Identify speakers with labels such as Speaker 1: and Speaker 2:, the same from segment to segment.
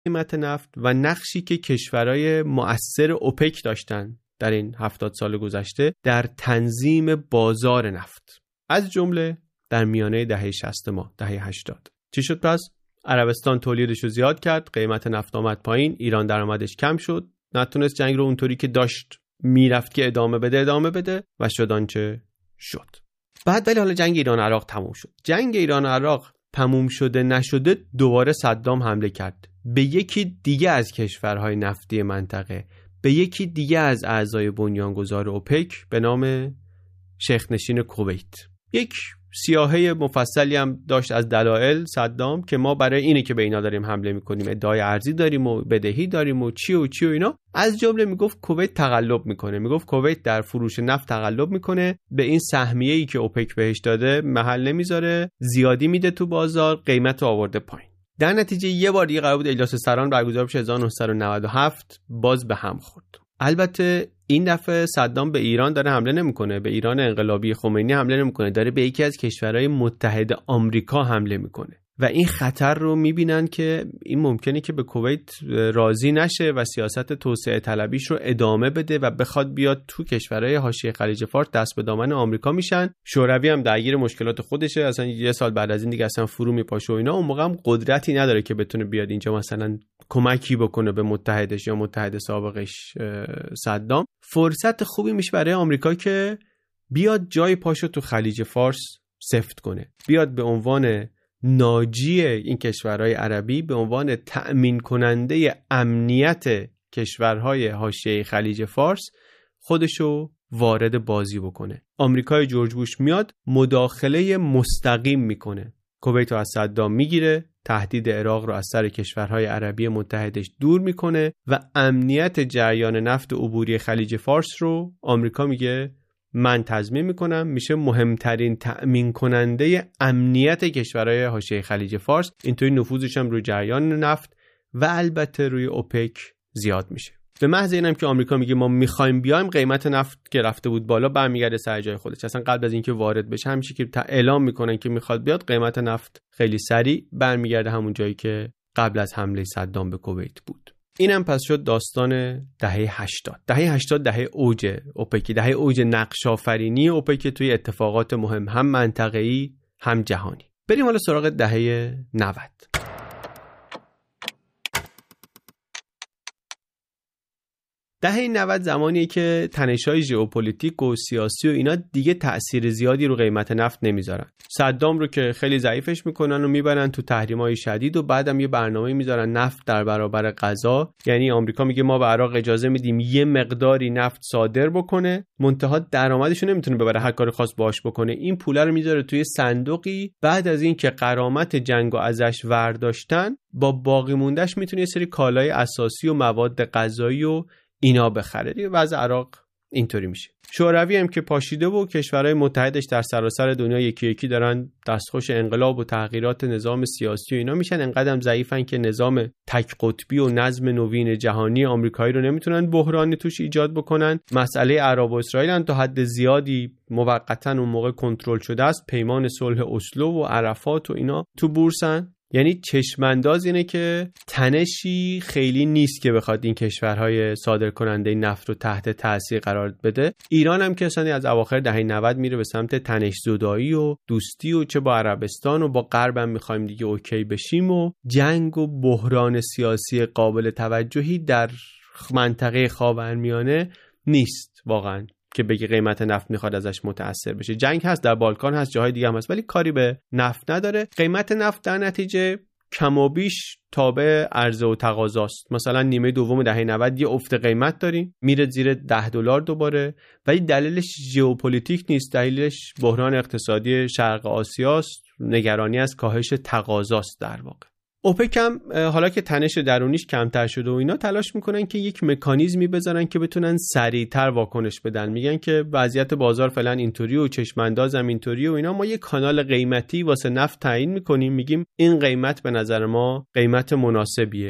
Speaker 1: قیمت نفت و نقشی که کشورهای مؤثر اوپک داشتن در این 70 سال گذشته در تنظیم بازار نفت، از جمله در میانه دهه 60 ما، دهه 80. چی شد پس؟ عربستان تولیدش رو زیاد کرد، قیمت نفت آمد پایین، ایران درآمدش کم شد، نتونست جنگ رو اونطوری که داشت میرفت که ادامه بده و شد آنچه شد. بعد ولی حالا جنگ ایران عراق تموم شد. جنگ ایران عراق تموم شده نشده دوباره صدام حمله کرد به یکی دیگه از کشورهای نفتی منطقه، به یکی دیگه از اعضای بنیانگذار اوپک به نام شیخ نشین کویت. یک سیاهه مفصلی هم داشت از دلایل صدام که ما برای اینه که به اینا داریم حمله میکنیم، ادعای ارزی داریم و بدهی داریم و چی و اینا. از جمله میگفت کویت تقلب میکنه، میگفت کویت در فروش نفت تقلب میکنه، به این سهمیه‌ای که اوپک بهش داده محل نمیذاره، زیادی میده تو بازار، قیمت رو آورده پایین. در نتیجه یه بار دیگه قرار بود اجلاس سران برگزار بشه 1997، باز به هم خورد. البته این دفعه صدام به ایران داره حمله نمیکنه، به ایران انقلابی خمینی حمله نمیکنه، داره به یکی از کشورهای متحد آمریکا حمله میکنه و این خطر رو میبینن که این ممکنه که به کویت راضی نشه و سیاست توسعه طلبیش رو ادامه بده و بخواد بیاد تو کشورهای حاشیه خلیج فارس دست به دامن آمریکا میشن. شوروی هم درگیر مشکلات خودشه، اصلا یه سال بعد از این دیگه اصلا فرو میپاشه و اینا. اون موقع هم قدرتی نداره که بتونه بیاد اینجا مثلا کمکی بکنه به متحدش یا متحد سابقش صدام. فرصت خوبی میشه برای آمریکا که بیاد جای پاشو تو خلیج فارس سفت کنه، بیاد به عنوان ناجی این کشورهای عربی، به عنوان تأمین کننده امنیت کشورهای حاشیه خلیج فارس خودشو وارد بازی بکنه. آمریکای جورج بوش میاد مداخله مستقیم میکنه، کویت رو از صدام میگیره، تهدید عراق رو از سر کشورهای عربی متحدش دور میکنه و امنیت جریان نفت عبوری خلیج فارس رو آمریکا میگه من تضمین میکنم، میشه مهمترین تأمین کننده امنیت کشورهای حاشیه خلیج فارس. اینطوری نفوذش هم روی جریان نفت و البته روی اوپک زیاد میشه. به محض اینم که آمریکا میگه ما میخوایم بیایم، قیمت نفت که رفته بود بالا برمیگرده سر جای خودش. اصلا قبل از اینکه وارد بشه همیشه که اعلام میکنن که میخواد بیاد، قیمت نفت خیلی سریع برمیگرده همون جایی که قبل از حمله صدام به کویت بود. اینم پس شد داستان دهه 80. دهه 80 دهه اوج اوپک، دهه اوج نقش آفرینی اوپک توی اتفاقات مهم، هم منطقه‌ای هم جهانی. بریم حالا سراغ دهه 90. دهه 90 زمانیه که تنش‌های ژئوپلیتیک و سیاسی و اینا دیگه تأثیر زیادی رو قیمت نفت نمیذارن. صدام رو که خیلی ضعیفش میکنن و میبرن تو تحریم‌های شدید و بعدم یه برنامه میذارن نفت در برابر غذا. یعنی آمریکا میگه ما به عراق اجازه میدیم یه مقداری نفت صادر بکنه، منتها درآمدش رو نمیتونه ببره، هر کاری خاص باهاش بکنه. این پولا رو میذاره توی صندوقی، بعد از این که غرامت جنگو ازش ورداشتن، با باقی موندهش میتونه یه سری کالای اساسی و مواد غذایی و اینا بخره. دیگه وضع عراق اینطوری میشه. شوروی هم که پاشیده و کشورهای متحدش در سراسر دنیا یکی یکی دارن دستخوش انقلاب و تغییرات نظام سیاسی و اینا میشن، انقدرم ضعیفن که نظام تک قطبی و نظم نوین جهانی آمریکایی رو نمیتونن بحرانی توش ایجاد بکنن. مسئله عرب و اسرائیل هم تا حد زیادی موقتا اون موقع کنترل شده است. پیمان صلح اسلو و عرفات و اینا تو بورسن. یعنی چشمانداز اینه که تنشی خیلی نیست که بخواد این کشورهای صادر کننده نفت رو تحت تاثیر قرار بده. ایران هم که اصلا از اواخر دهه 90 میره به سمت تنش زدایی و دوستی و چه با عربستان و با غرب هم میخوایم دیگه اوکی بشیم و جنگ و بحران سیاسی قابل توجهی در منطقه خاورمیانه نیست واقعا که بگی قیمت نفت میخواد ازش متأثر بشه. جنگ هست، در بالکان هست، جاهای دیگه هم هست، ولی کاری به نفت نداره. قیمت نفت در نتیجه کم و بیش تابع عرضه و تقاضاست. مثلا نیمه دوم دهه 90 یه افت قیمت داریم، میره زیر $10 دوباره، ولی دلیلش ژئوپلیتیک نیست، دلیلش بحران اقتصادی شرق آسیاست، نگرانی از کاهش تقاضاست در واقع. اوپک هم حالا که تنش درونیش کمتر شده و اینا تلاش میکنن که یک مکانیزمی بذارن که بتونن سریعتر واکنش بدن. میگن که وضعیت بازار فعلا اینطوری و چشماندازم اینطوری و اینا، ما یک کانال قیمتی واسه نفت تعیین میکنیم، میگیم این قیمت به نظر ما قیمت مناسبیه. حالا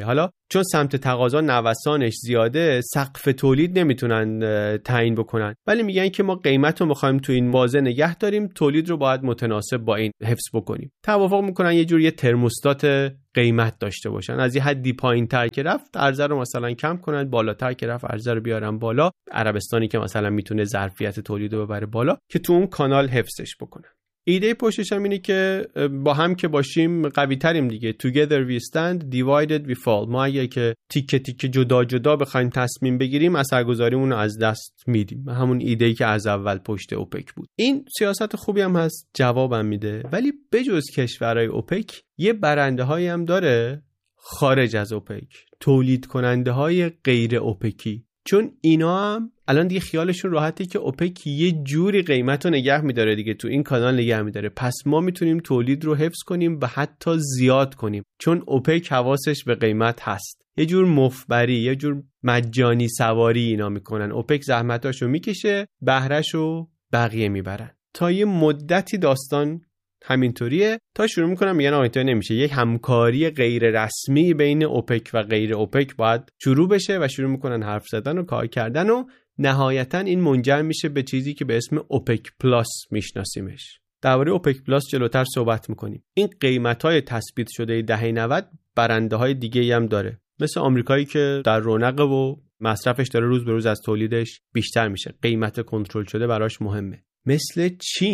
Speaker 1: چون سمت تقاضا نوسانش زیاده، سقف تولید نمیتونن تعیین بکنن، ولی میگن که ما قیمت رو میخوایم تو این بازه نگه داریم، تولید رو باید متناسب با این حفظ بکنیم. توافق میکنن یه جور یه ترموستات قیمت داشته باشن، از یه حدی پایین‌تر که رفت عرضه رو مثلا کم کنن، بالاتر که رفت عرضه رو بیارن بالا. عربستانی که مثلا میتونه ظرفیت تولید رو ببره بالا که تو اون کانال حفظش بکنن. ایده پشتش هم اینه که با هم که باشیم قوی تریم دیگه. Together we stand, divided we fall. ما اگه که تیکه تیکه جدا جدا بخوایم تصمیم بگیریم اثرگذاریمون رو از دست میدیم. همون ایده‌ای که از اول پشت اوپک بود. این سیاست خوبی هم هست، جوابم میده. ولی بجز کشورهای اوپک یه برنده هایی هم داره خارج از اوپک، تولید کننده های غیر اوپکی. چون اینا هم الان دیگه خیالشون راحته که اوپک یه جوری قیمت رو نگه میداره دیگه، تو این کانال نگه میداره، پس ما میتونیم تولید رو حفظ کنیم و حتی زیاد کنیم، چون اوپک حواسش به قیمت هست. یه جور مفبری، یه جور مجانی سواری اینا میکنن. اوپک زحمتاشو میکشه، بهرهشو بقیه میبرن. تا یه مدتی داستان همینطوریه تا شروع میکنم میگن آقا اینطوری نمیشه، یک همکاری غیر رسمی بین اوپک و غیر اوپک باید شروع بشه و شروع میکنن حرف زدن و کار کردن و نهایتا این منجر میشه به چیزی که به اسم اوپک پلاس میشناسیمش. درباره اوپک پلاس جلوتر صحبت میکنیم. این قیمت‌های تثبیت شده دهه 90 برنده‌های دیگه‌ای هم داره، مثل آمریکایی که در رونق و مصرفش داره روز به روز از تولیدش بیشتر میشه، قیمت کنترل شده براش مهمه. مثل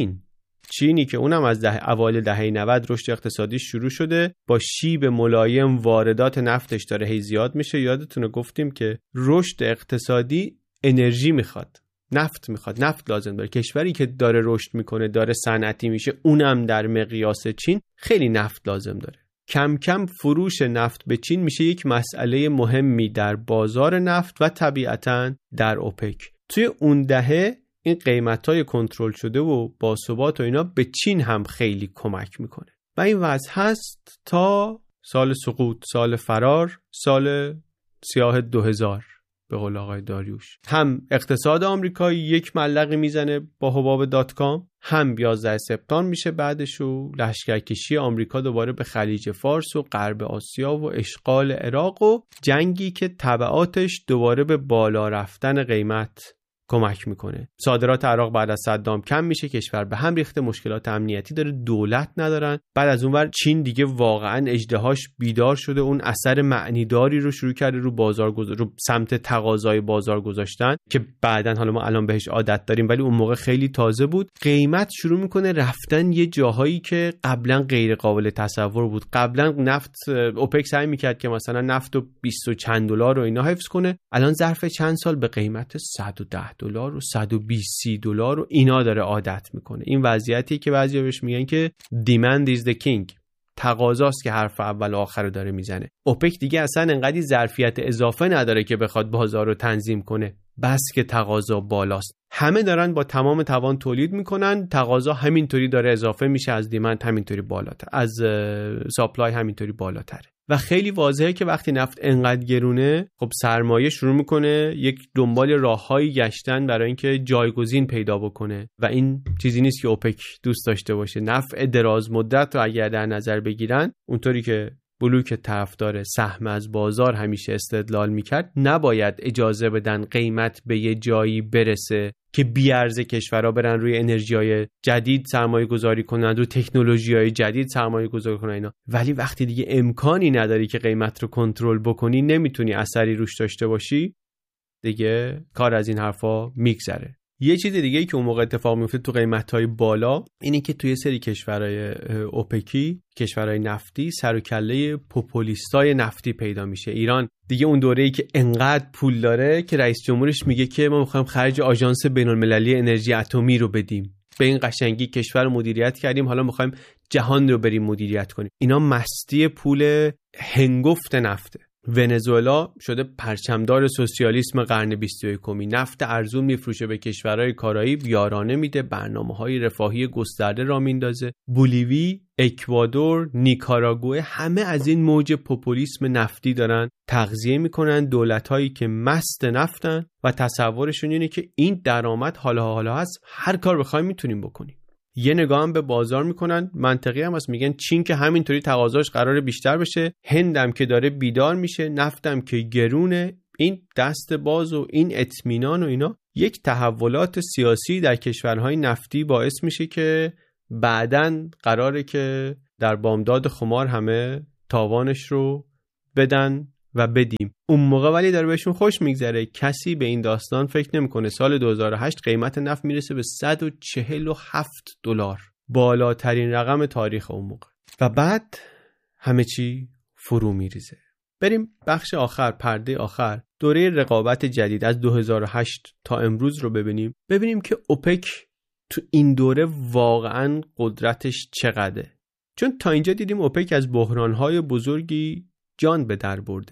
Speaker 1: چینی که اونم از اوایل دهه 90 رشد اقتصادی شروع شده، با شیب ملایم واردات نفتش داره هی زیاد میشه. یادتونه گفتیم که رشد اقتصادی انرژی میخواد، نفت میخواد، نفت لازم داره. کشوری که داره رشد میکنه، داره صنعتی میشه، اونم در مقیاس چین خیلی نفت لازم داره. کم کم فروش نفت به چین میشه یک مسئله مهمی در بازار نفت و طبیعتاً در اوپک. توی اون دهه این قیمت‌های کنترل شده و باثبات و اینا به چین هم خیلی کمک میکنه و این وضع هست تا سال سقوط، سال فرار، سال سیاه 2000 به قول آقای داریوش. هم اقتصاد آمریکایی یک ملقی میزنه با حباب .com، هم 11 سپتامبر میشه بعدش و لشکرکشی آمریکا دوباره به خلیج فارس و غرب آسیا و اشغال عراق و جنگی که تبعاتش دوباره به بالا رفتن قیمت کمک میکنه. صادرات عراق بعد از صدام کم میشه، کشور به هم ریخته، مشکلات امنیتی داره، دولت ندارن. بعد از اونور چین دیگه واقعا اژدهاش بیدار شده، اون اثر معنیداری رو شروع کرده رو بازار رو سمت تقاضای بازار گذاشتن که بعدن حالا ما الان بهش عادت داریم ولی اون موقع خیلی تازه بود. قیمت شروع میکنه رفتن یه جاهایی که قبلا غیر قابل تصور بود. قبلا نفت اوپک سعی میکرد که مثلا نفت رو 20 و چند دلار رو اینا حفظ کنه، الان ظرف چند سال به قیمت 110 دلار و 120 دلار و اینا داره عادت میکنه. این وضعیتی که بعضیا بهش میگن که demand is the king، تقاضاست که حرف اول و آخر رو داره میزنه. اوپک دیگه اصلا انقدر ظرفیت اضافه نداره که بخواد بازار رو تنظیم کنه، بس که تقاضا بالاست. همه دارن با تمام توان تولید میکنن، تقاضا همینطوری داره اضافه میشه، از دیمند همینطوری بالاتر، از ساپلای همینطوری بالاتره. و خیلی واضحه که وقتی نفت انقدر گرونه، خب سرمایه شروع میکنه یک دنبال راههایی گشتن برای اینکه جایگزین پیدا بکنه و این چیزی نیست که اوپک دوست داشته باشه. نفع دراز مدت رو اگر در نظر بگیرن، اونطوری که بلوک طرفدار سهم از بازار همیشه استدلال میکرد، نباید اجازه بدن قیمت به یه جایی برسه که بیارزه کشورها برن روی انرژی‌های جدید سرمایه گذاری کنن، روی تکنولوژی‌های جدید سرمایه گذاری کنن اینا. ولی وقتی دیگه امکانی نداری که قیمت رو کنترل بکنی، نمیتونی اثری روش داشته باشی، دیگه کار از این حرفا میگذره. یه چیز دیگه‌ای که اون موقع اتفاق میفته تو قیمت‌های بالا اینه که توی سری کشورهای اوپکی، کشورهای نفتی، سر و کله پوپولیستای نفتی پیدا میشه. ایران دیگه اون دوره‌ای که انقدر پول داره که رئیس جمهورش میگه که ما می‌خوایم خرج آژانس بین‌المللی انرژی اتمی رو بدیم. به این قشنگی کشور رو مدیریت کردیم، حالا می‌خوایم جهان رو بریم مدیریت کنیم. اینا مستی پول هنگفت نفته. ونزوئلا شده پرچمدار سوسیالیسم قرن 21. نفت ارزون میفروشه به کشورهای کارائیب، یارانه میده، برنامه‌های رفاهی گسترده را میندازه. بولیوی، اکوادور، نیکاراگوئه، همه از این موج پوپولیسم نفتی دارن تغذیه میکنن. دولت‌هایی که مست نفتن و تصورشون اینه که این درآمد حالا هست، هر کار بخوایم میتونیم بکنیم. یه نگاه هم به بازار میکنن، منطقی هم هست، میگن چین که همینطوری تقاضاش قراره بیشتر بشه، هندم که داره بیدار میشه، نفتم که گرونه، این دست باز و این اطمینان و اینا یک تحولات سیاسی در کشورهای نفتی باعث میشه که بعدن قراره که در بامداد خمار همه تاوانش رو بدن و بدیم. اون موقع ولی داره بهشون خوش میگذره. کسی به این داستان فکر نمیکنه. سال 2008 قیمت نفت میرسه به $147، بالاترین رقم تاریخ اون موقع، و بعد همه چی فرو میریزه. بریم بخش آخر، پرده آخر، دوره رقابت جدید از 2008 تا امروز رو ببینیم که اوپک تو این دوره واقعاً قدرتش چقدره. چون تا اینجا دیدیم اوپک از بحران‌های بزرگی جان به در برده.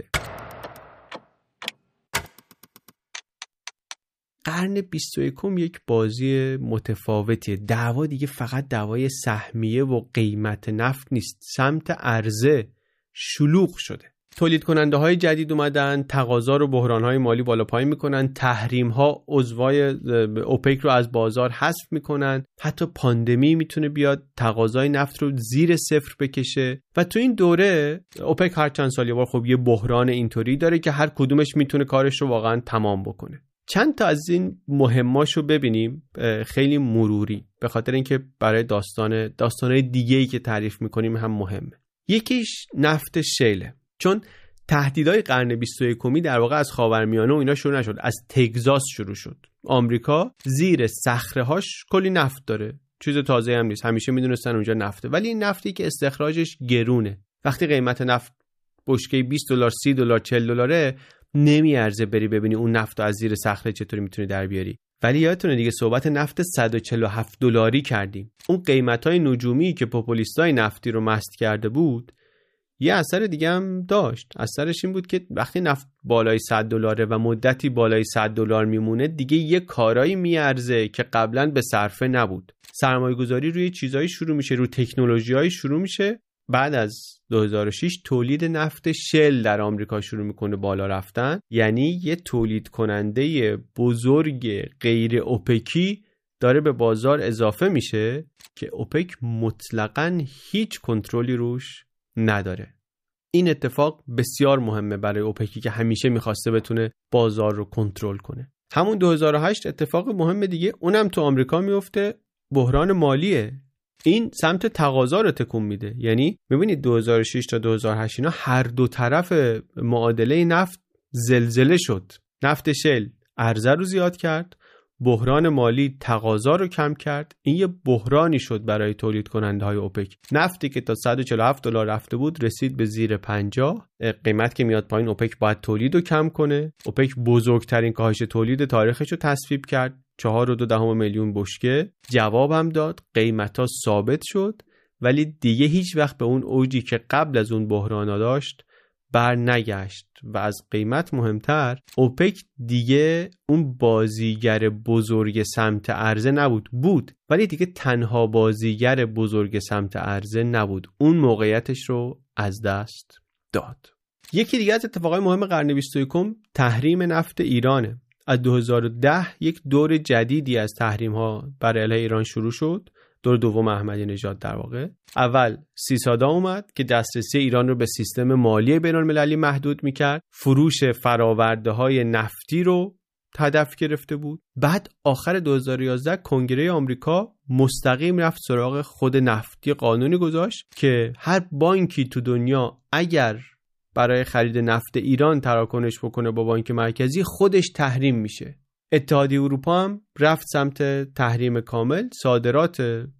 Speaker 1: قرن 21 یک بازی متفاوتیه. دعوا دیگه فقط دعوای سهمیه و قیمت نفت نیست، سمت عرضه شلوغ شده. تولید کننده های جدید اومدن، تقاضا رو بحران های مالی بالا پایین میکنن، تحریم ها عضوای اوپک رو از بازار حذف میکنن، حتی پاندمی میتونه بیاد تقاضای نفت رو زیر صفر بکشه. و تو این دوره اوپک هر چند سال یه بار خب یه بحران اینطوری داره که هر کدومش میتونه کارش رو واقعا تمام بکنه. چند تا از این مهماشو ببینیم خیلی مروری، به خاطر اینکه برای داستانهای دیگه‌ای که تعریف میکنیم هم مهمه. یکیش نفت شیله، چون تهدیدهای قرن 21 در واقع از خاورمیانه و اینا شروع نشد، از تگزاس شروع شد. آمریکا زیر صخره‌هاش کلی نفت داره، چیز تازه هم نیست، همیشه میدونستن اونجا نفته، ولی این نفتی که استخراجش گرونه. وقتی قیمت نفت بشکه $20 $30 $40 نمیارزه بری ببینی اون نفت از زیر صخره چطوری میتونی در بیاری. ولی یادتونه دیگه صحبت نفت $147 کردیم. اون قیمتای نجومی که پوپولیستای نفتی رو مست کرده بود یه اثر دیگه هم داشت. اثرش این بود که وقتی نفت بالای $100 و مدتی بالای $100 میمونه، دیگه یه کارایی میارزه که قبلا به صرفه نبود. سرمایه گذاری روی چیزایی شروع میشه، روی تکنولوژی‌های شروع میشه. بعد از 2006 تولید نفت شل در آمریکا شروع میکنه بالا رفتن، یعنی یه تولید کننده بزرگ غیر اوپکی داره به بازار اضافه میشه که اوپک مطلقاً هیچ کنترلی روش نداره. این اتفاق بسیار مهمه برای اوپکی که همیشه میخواسته بتونه بازار رو کنترل کنه. همون 2008 اتفاق مهم دیگه اونم تو آمریکا میفته، بحران مالیه. این سمت تقاضا رو تکون میده. یعنی ببینید 2006 تا 2008 اینا هر دو طرف معادله نفت زلزله شد. نفت شل عرضه رو زیاد کرد، بحران مالی تقاضا رو کم کرد. این یه بحرانی شد برای تولید کننده های اوپک. نفتی که تا $147 رفته بود رسید به زیر 50. قیمت که میاد پایین اوپک باید تولید رو کم کنه. اوپک بزرگترین کاهش تولید تاریخش رو تصویب کرد، 4.2 میلیون بشکه. جواب هم داد، قیمتا ثابت شد، ولی دیگه هیچ وقت به اون اوجی که قبل از اون بحرانا داشت بر نگشت. و از قیمت مهمتر، اوپک دیگه اون بازیگر بزرگ سمت عرضه بود، ولی دیگه تنها بازیگر بزرگ سمت عرضه نبود. اون موقعیتش رو از دست داد. یکی دیگه از اتفاقای مهم قرن 21 تحریم نفت ایرانه. از 2010 یک دور جدیدی از تحریم‌ها بر علیه ایران شروع شد. دور دوم احمدی نژاد در واقع. اول سیسادا اومد که دسترسی ایران رو به سیستم مالی بین‌المللی محدود می‌کرد. فروش فرآورده‌های نفتی رو هدف گرفته بود. بعد آخر 2011 کنگره آمریکا مستقیم رفت سراغ خود نفتی، قانونی گذاشت که هر بانکی تو دنیا اگر برای خرید نفت ایران تراکنش بکنه با بانک مرکزی، خودش تحریم میشه. اتحادیه اروپا هم رفت سمت تحریم کامل. صادرات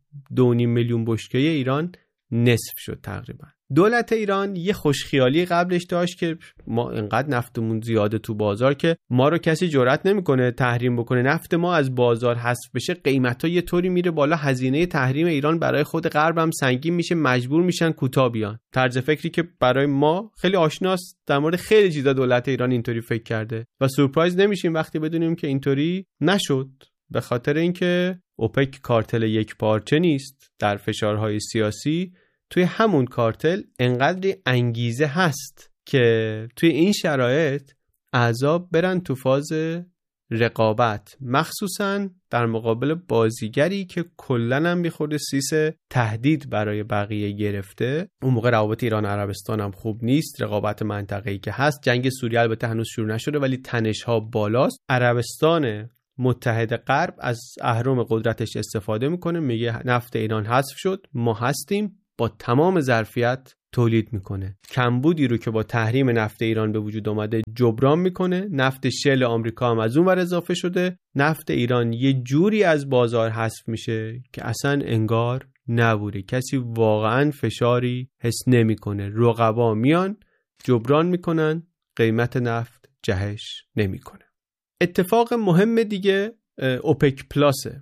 Speaker 1: 2.5 میلیون بشکه ایران نصف شد تقریبا. دولت ایران یه خوشخیالی قبلش داشت که ما انقدر نفتمون زیاده تو بازار که ما رو کسی جرئت نمیکنه تحریم بکنه. نفت ما از بازار حذف بشه، قیمتا یه طوری میره بالا، هزینه تحریم ایران برای خود غرب هم سنگین میشه، مجبور میشن کوتاه بیان. طرز فکری که برای ما خیلی آشناست. در مورد خیلی چیزا دولت ایران اینطوری فکر کرده و سورپرایز نمیشیم وقتی بدونیم که اینطوری نشد، به خاطر اینکه اوپک کارتل یک پارچه نیست. در فشارهای سیاسی توی همون کارتل انقدری انگیزه هست که توی این شرایط اعضا برن تو فاز رقابت، مخصوصاً در مقابل بازیگری که کلاً هم میخورده سیس تهدید برای بقیه گرفته. اون موقع روابط ایران عربستان هم خوب نیست، رقابت منطقه‌ای که هست. جنگ سوریه البته هنوز شروع نشده ولی تنش‌ها بالاست. عربستان متحد غرب از اهرم قدرتش استفاده میکنه، میگه نفت ایران حذف شد، ما هستیم، با تمام ظرفیت تولید میکنه. کمبودی رو که با تحریم نفت ایران به وجود اومده جبران میکنه. نفت شل آمریکا هم از اون ور اضافه شده. نفت ایران یه جوری از بازار حذف میشه که اصلا انگار نبوده. کسی واقعا فشاری حس نمیکنه. رقبا میان جبران میکنن، قیمت نفت جهش نمیکنه. اتفاق مهم دیگه اوپک پلاسه.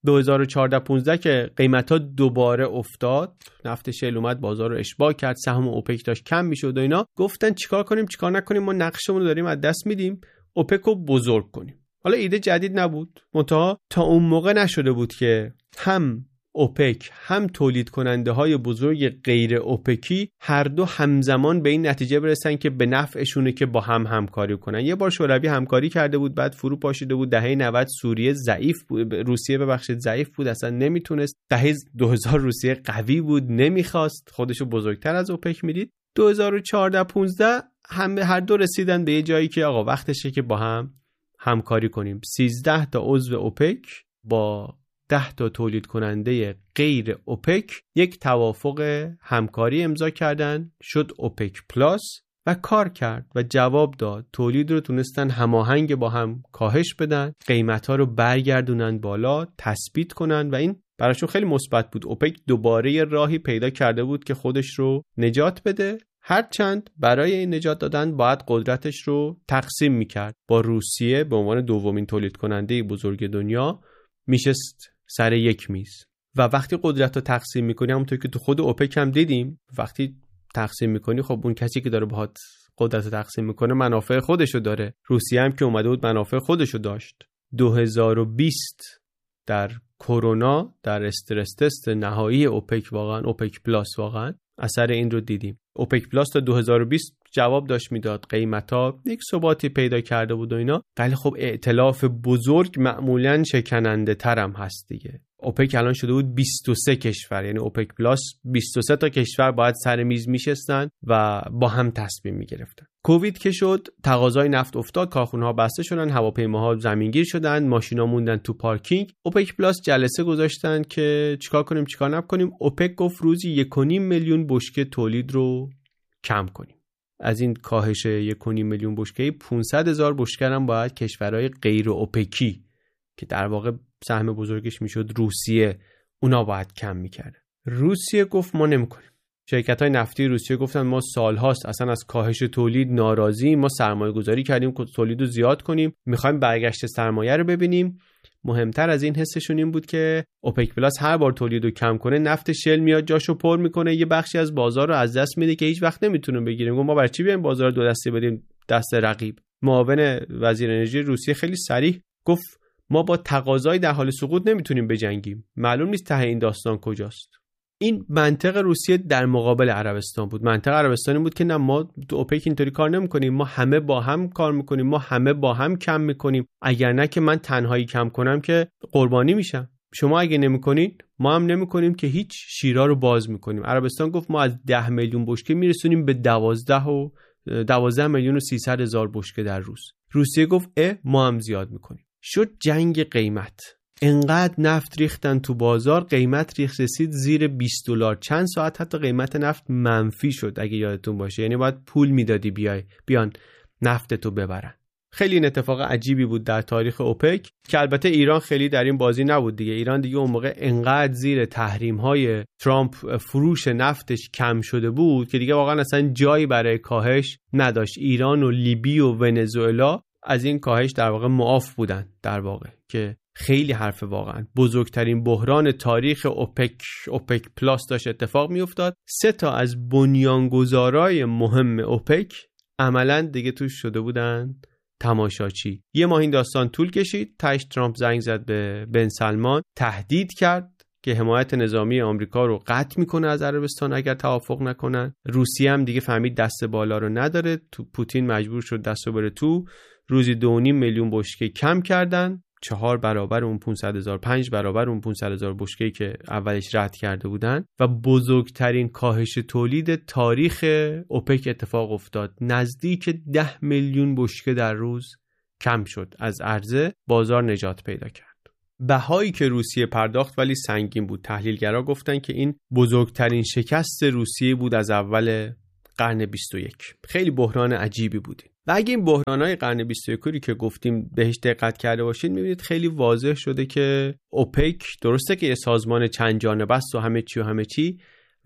Speaker 1: 2014-15 که قیمت‌ها دوباره افتاد، نفت شل اومد بازار رو اشباع کرد، سهم اوپک داشت کم میشد و اینا، گفتن چیکار کنیم چیکار نکنیم، ما نقشمون رو داریم از دست میدیم، اوپک رو بزرگ کنیم. حالا ایده جدید نبود، منتها تا اون موقع نشده بود که هم اوپک هم تولید کننده های بزرگ غیر اوپکی هر دو همزمان به این نتیجه برسن که به نفعشونه که با هم همکاری کنن. یه بار شوروی همکاری کرده بود، بعد فرو پاشیده بود. دهه 90 سوریه ضعیف بود، روسیه ضعیف بود، اصلا نمیتونست. دهه 2000 روسیه قوی بود، نمیخواست، خودشو بزرگتر از اوپک میدید. 2014-15 هر دو رسیدن به یه جایی که آقا وقتشه که با هم همکاری کنیم. 13 تا عضو اوپک با 10 تا تولید کننده غیر اوپک یک توافق همکاری امضا کردن، شد اوپک پلاس و کار کرد و جواب داد. تولید رو تونستن هماهنگ با هم کاهش بدن، قیمت‌ها رو برگردونن بالا، تثبیت کنن و این براشون خیلی مثبت بود. اوپک دوباره یه راهی پیدا کرده بود که خودش رو نجات بده، هرچند برای این نجات دادن باید قدرتش رو تقسیم میکرد. با روسیه به عنوان دومین تولید کننده بزرگ دنیا میشست سر یک میز و وقتی قدرت رو تقسیم میکنی، همونطور که تو خود اوپک هم دیدیم، وقتی تقسیم میکنی خب اون کسی که داره باهات قدرت رو تقسیم میکنه منافع خودشو داره. روسیه هم که اومده بود منافع خودشو داشت. 2020 در کرونا، در استرس تست نهایی اوپک، واقعا اوپک پلاس واقعا اثر این رو دیدیم. اوپک پلاس تا 2020 جواب داشت میداد، قیمتا یک ثباتی پیدا کرده بود و اینا، ولی خب ائتلاف بزرگ معمولاً شکننده ترم هست دیگه. اوپک الان شده بود 23 کشور، یعنی اوپک پلاس 23 تا کشور باید سر میز میشستن و با هم تصمیم میگرفتن. کووید که شد، تقاضای نفت افتاد، کارخونه‌ها بسته شدن، هواپیماها زمینگیر شدن، ماشینا موندن تو پارکینگ. اوپک پلاس جلسه گذاشتن که چیکار کنیم چیکار نکنیم. اوپک گفت روزی 1.5 میلیون بشکه تولید رو کم کنیم. از این کاهش 1.5 میلیون بشکه 500,000 بشکه هم باید کشورهای غیر اوپکی که در واقع سهم بزرگش میشد روسیه، اونا باید کم میکرده. روسیه گفت ما نمیکنیم. شرکت‌های نفتی روسیه گفتن ما سالهاست اصلا از کاهش تولید ناراضییم، ما سرمایه گذاری کردیم که تولید رو زیاد کنیم، میخوایم برگشت سرمایه رو ببینیم. مهمتر از این حسشون این بود که اوپک پلاس هر بار تولید رو کم کنه، نفت شل میاد جاشو پر میکنه، یه بخشی از بازار رو از دست میده که هیچ وقت نمیتونه بگیره. ما برای چی بیایم بازار دو دستی بدیم دست رقیب؟ معاون وزیر انرژی روسیه خیلی صریح گفت ما با تقاضای در حال سقوط نمیتونیم بجنگیم، معلوم نیست ته این داستان کجاست. این منطق روسیه در مقابل عربستان بود. منطق عربستان بود که نه، ما تو اوپک اینطوری کار نمی‌کنیم، ما همه با هم کار می‌کنیم، ما همه با هم کم می‌کنیم، اگر نه که من تنهایی کم کنم که قربانی میشم. شما اگه نمی‌کنید ما هم نمی‌کنیم که هیچ، شیرا رو باز می‌کنیم. عربستان گفت ما از 10 میلیون بشکه میرسونیم به 12 میلیون و 300 هزار بشکه در روز. روسیه گفت ما هم زیاد می‌کنیم. شد جنگ قیمت. انقدر نفت ریختن تو بازار، قیمت رسید زیر $20. چند ساعت حتی قیمت نفت منفی شد اگه یادتون باشه، یعنی باید پول میدادی بیان نفتتو ببرن. خیلی این اتفاق عجیبی بود در تاریخ اوپک که البته ایران خیلی در این بازی نبود دیگه. ایران دیگه اون موقع انقدر زیر تحریم‌های ترامپ فروش نفتش کم شده بود که دیگه واقعا اصلا جایی برای کاهش نداشت. ایران و لیبی و ونزوئلا از این کاهش در واقع معاف بودن، در واقع که خیلی حرف واقعا بزرگترین بحران تاریخ اوپک پلاس داشت اتفاق می افتاد. 3 تا از بنیانگذارای مهم اوپک عملاً دیگه توش شده بودن تماشاچی. یه ماه این داستان طول کشید، تاش ترامپ زنگ زد به بن سلمان، تهدید کرد که حمایت نظامی آمریکا رو قطع میکنه از عربستان اگر توافق نکنن. روسیه هم دیگه فهمید دست بالا رو نداره، تو پوتین مجبور شد دستو بره تو روزی 2.5 میلیون بشکه کم کردن، 4 برابر اون 500,000، 5 برابر اون 500,000 بشکه‌ای که اولش رد کرده بودن و بزرگترین کاهش تولید تاریخ اوپک اتفاق افتاد. نزدیک 10 میلیون بشکه در روز کم شد، از عرضه بازار نجات پیدا کرد. بهایی که روسیه پرداخت ولی سنگین بود. تحلیلگرا گفتن که این بزرگترین شکست روسیه بود از اول قرن 21. خیلی بحران عجیبی بود. و اگه این بحران‌های قرن 21 که گفتیم بهش دقت کرده باشید، می‌بینید خیلی واضح شده که اوپک درسته که یه سازمان چند جانبه است و همه چی،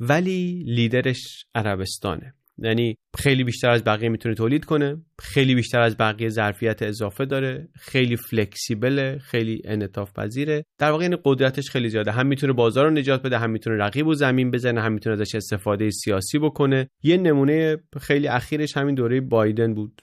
Speaker 1: ولی لیدرش عربستانه. یعنی خیلی بیشتر از بقیه میتونه تولید کنه، خیلی بیشتر از بقیه ظرفیت اضافه داره، خیلی فلکسیبله، خیلی انعطاف پذیره. در واقع این قدرتش خیلی زیاده، هم میتونه بازار رو نجات بده، هم میتونه رقیبو زمین بزنه، هم میتونه ازش استفاده سیاسی بکنه. یه نمونه خیلی اخیرش همین دوره بایدن بود،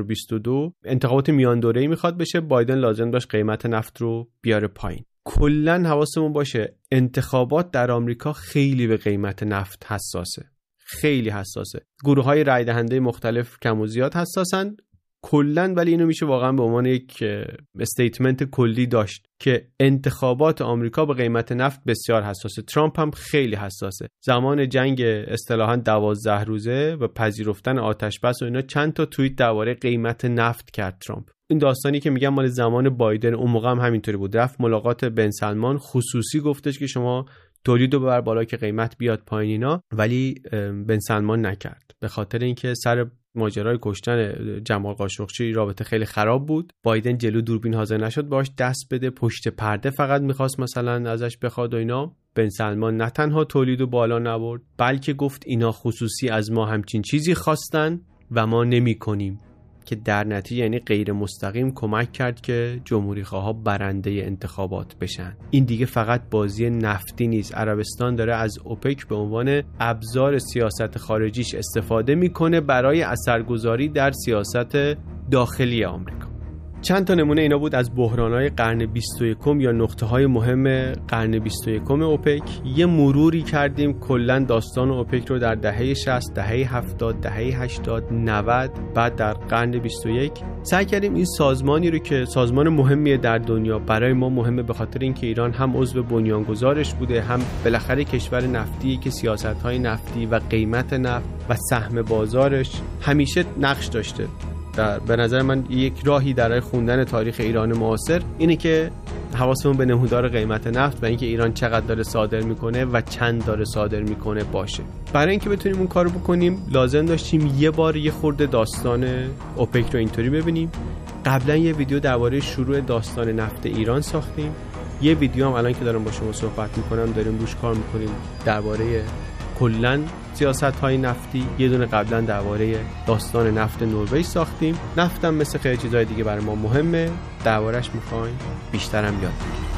Speaker 1: 2022. انتخابات میان دوره‌ای میخواد بشه، بایدن لازم داشت قیمت نفت رو بیاره پایین. کلاً حواسمون باشه انتخابات در آمریکا خیلی به قیمت نفت حساسه، خیلی حساسه. گروه‌های رای دهنده مختلف کم و زیاد حساسن کلاً، ولی اینو میشه واقعا به عنوان یک استیتمنت کلی داشت که انتخابات آمریکا به قیمت نفت بسیار حساسه. ترامپ هم خیلی حساسه. زمان جنگ اصطلاحاً 12 روزه و پذیرفتن آتش بس و اینا چند تا توییت درباره قیمت نفت کرد ترامپ. این داستانی که میگم مال زمان بایدن، اون موقع هم همینطوری بود. رفت ملاقات بن سلمان، خصوصی گفتش که شما تولید رو ببر بالا که قیمت بیاد پایین اینا، ولی بن سلمان نکرد به خاطر اینکه سر ماجرای کشتن جمال قاشقچی رابطه خیلی خراب بود. بایدن جلو دوربین حاضر نشد باش دست بده، پشت پرده فقط میخواست مثلا ازش بخواد و اینا. بن سلمان نه تنها تولید رو بالا نبرد، بلکه گفت اینا خصوصی از ما همچین چیزی خواستن و ما نمی کنیم، که در نتیجه یعنی غیر مستقیم کمک کرد که جمهوری خواها برنده انتخابات بشن. این دیگه فقط بازی نفتی نیست. عربستان داره از اوپک به عنوان ابزار سیاست خارجیش استفاده میکنه برای اثرگذاری در سیاست داخلی آمریکا. چند تا نمونه اینا بود از بحران‌های قرن 21 یا نقطه‌های مهم قرن 21 اوپک. یه مروری کردیم کلاً داستان اوپک رو در دهه 60، دهه 70، دهه 80، 90، بعد در قرن 21. سعی کردیم این سازمانی رو که سازمان مهمیه در دنیا، برای ما مهمه به خاطر اینکه ایران هم عضو بنیانگذارش بوده، هم بالاخره کشور نفتی که سیاست‌های نفتی و قیمت نفت و سهم بازارش همیشه نقش داشته. به نظر من یک راهی برای خوندن تاریخ ایران معاصر اینه که حواسمون به نمودار قیمت نفت و اینکه ایران چقدر داره صادر میکنه و چند داره صادر میکنه باشه. برای اینکه بتونیم اون کارو بکنیم لازم داشتیم یه بار یه خورده داستان اوپک رو اینطوری ببینیم. قبلا یه ویدیو درباره شروع داستان نفت ایران ساختیم. یه ویدیو هم الان که دارم با شما صحبت میکنم داریم روش کار میکنیم درباره کلاً سیاست‌های نفتی. یه دونه قبلا درباره داستان نفت نروژ ساختیم. نفتم مثل خیلی چیزهای دیگه برای ما مهمه، دربارش می‌خوایم بیشترم یاد بگیریم.